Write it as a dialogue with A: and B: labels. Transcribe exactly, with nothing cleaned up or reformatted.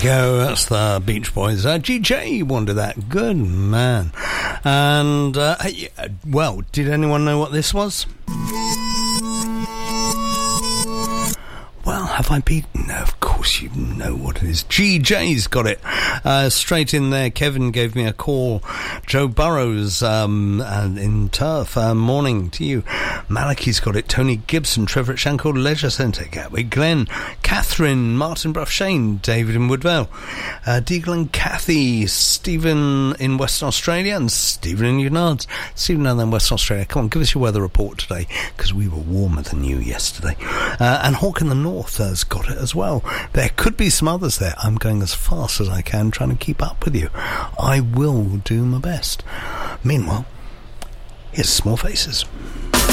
A: go. That's the Beach Boys. Uh, G J wanted that. Good man. And, uh, well, did anyone know what this was? Well, have I beaten? No, of course you know what it is. G J's got it. Uh, straight in there, Kevin gave me a call. Joe Burrows um, and in Turf. Uh, morning to you. Malachi's got it. Tony Gibson, Trevor at Shankill Leisure Centre, Gatwick Glen, Catherine, Martin Bruff Shane, David in Woodvale, uh, Deagle and Kathy, Stephen in Western Australia, and Stephen in Unards. Stephen down there in Western Australia. Come on, give us your weather report today, because we were warmer than you yesterday. Uh, and Hawk in the North has got it as well. There could be some others there. I'm going as fast as I can, trying to keep up with you. I will do my best. Meanwhile, here's Small Faces.